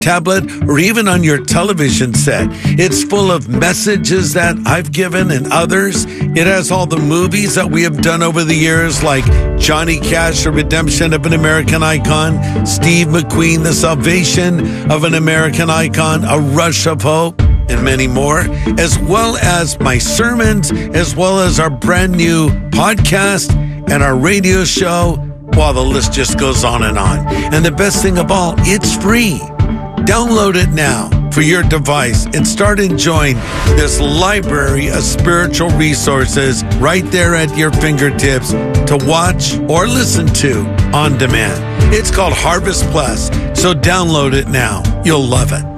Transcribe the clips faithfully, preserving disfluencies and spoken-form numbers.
tablet, or even on your television set. It's full of messages that I've given and others. It has all the movies that we have done over the years, like Johnny Cash, The Redemption of an American Icon, Steve McQueen, The Salvation of an American Icon, A Rush of Hope, and many more, as well as my sermons, as well as our brand new podcast and our radio show. Well, the list just goes on and on. And the best thing of all, it's free. Download it now for your device and start enjoying this library of spiritual resources right there at your fingertips to watch or listen to on demand. It's called Harvest Plus, so download it now. You'll love it.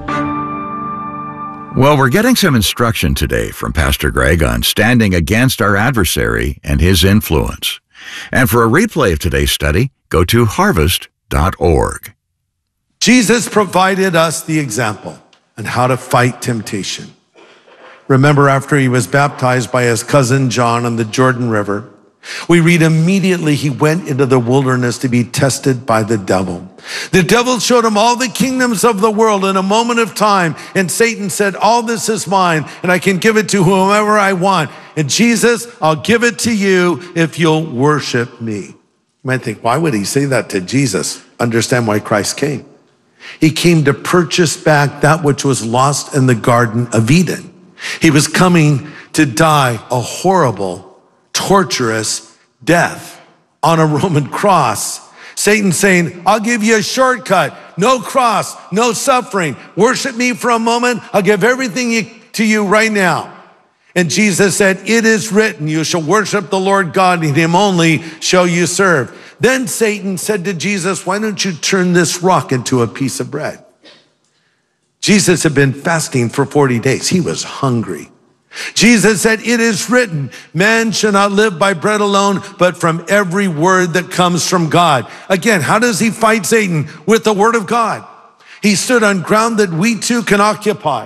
Well, we're getting some instruction today from Pastor Greg on standing against our adversary and his influence. And for a replay of today's study, go to harvest dot org. Jesus provided us the example on how to fight temptation. Remember, after he was baptized by his cousin John on the Jordan River, we read immediately he went into the wilderness to be tested by the devil. The devil showed him all the kingdoms of the world in a moment of time, and Satan said, all this is mine, and I can give it to whomever I want. And Jesus, I'll give it to you if you'll worship me. You might think, why would he say that to Jesus? Understand why Christ came. He came to purchase back that which was lost in the Garden of Eden. He was coming to die a horrible, torturous death on a Roman cross. Satan saying, I'll give you a shortcut. No cross, no suffering. Worship me for a moment. I'll give everything to you right now. And Jesus said, it is written, you shall worship the Lord God, and him only shall you serve. Then Satan said to Jesus, why don't you turn this rock into a piece of bread? Jesus had been fasting for forty days. He was hungry. Jesus said, it is written, man shall not live by bread alone, but from every word that comes from God. Again, how does he fight Satan? With the word of God. He stood on ground that we too can occupy.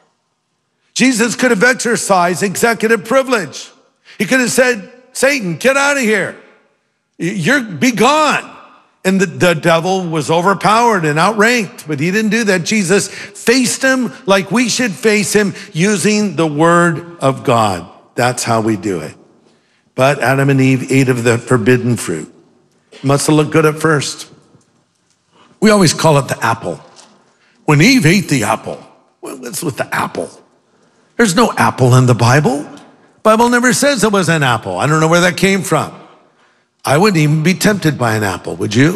Jesus could have exercised executive privilege. He could have said, Satan, get out of here. You're be gone. And the, the devil was overpowered and outranked, but he didn't do that. Jesus faced him like we should face him, using the word of God. That's how we do it. But Adam and Eve ate of the forbidden fruit. Must have looked good at first. We always call it the apple. When Eve ate the apple, what's with the apple? There's no apple in the Bible. The Bible never says it was an apple. I don't know where that came from. I wouldn't even be tempted by an apple, would you?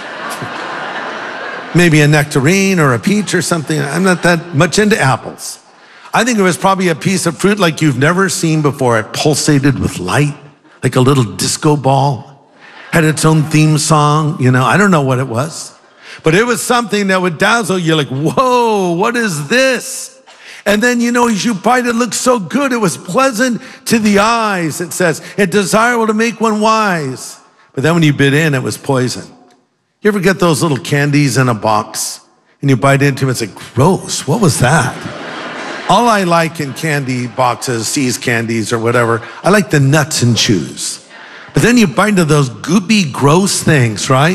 Maybe a nectarine or a peach or something. I'm not that much into apples. I think it was probably a piece of fruit like you've never seen before. It pulsated with light, like a little disco ball. Had its own theme song, you know. I don't know what it was. But it was something that would dazzle you, like, whoa, what is this? And then, you know, as you bite, it looks so good. It was pleasant to the eyes, it says. It desirable to make one wise. But then when you bit in, it was poison. You ever get those little candies in a box and you bite into them, it's like, gross, what was that? All I like in candy boxes, See's candies or whatever, I like the nuts and chews. But then you bite into those goopy, gross things, right?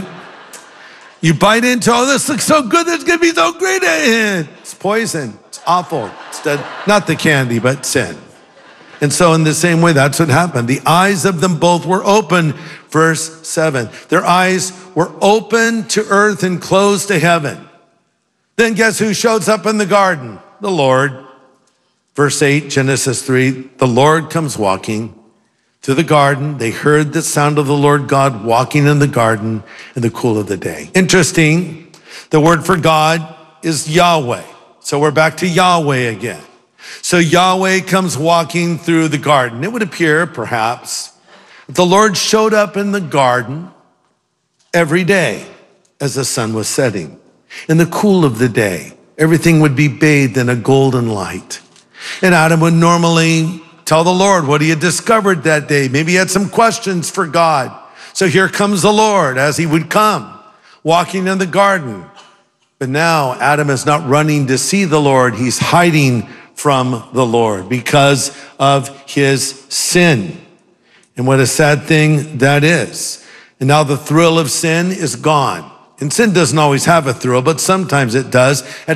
You bite into, oh, this looks so good, this is gonna be so great. It's poison. Awful. It's the, not the candy, but sin. And so in the same way, that's what happened. The eyes of them both were open, verse seven. Their eyes were open to earth and closed to heaven. Then guess who shows up in the garden? The Lord. Verse eight, Genesis three, the Lord comes walking to the garden. They heard the sound of the Lord God walking in the garden in the cool of the day. Interesting, the word for God is Yahweh. So we're back to Yahweh again. So Yahweh comes walking through the garden. It would appear, perhaps, that the Lord showed up in the garden every day as the sun was setting. In the cool of the day, everything would be bathed in a golden light. And Adam would normally tell the Lord what he had discovered that day. Maybe he had some questions for God. So here comes the Lord as he would come, walking in the garden. But now Adam is not running to see the Lord. He's hiding from the Lord because of his sin. And what a sad thing that is. And now the thrill of sin is gone. And sin doesn't always have a thrill, but sometimes it does.